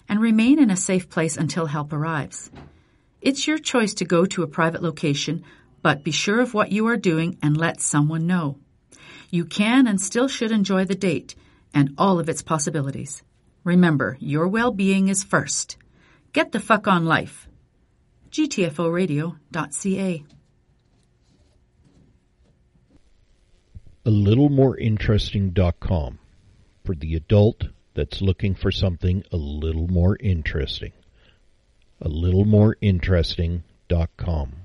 and remain in a safe place until help arrives. It's your choice to go to a private location, but be sure of what you are doing and let someone know. You can and still should enjoy the date and all of its possibilities. Remember, your well-being is first. Get the fuck on life. gtforadio.ca. AlittleMoreInteresting.com for the adult that's looking for something a little more interesting. AlittleMoreInteresting.com.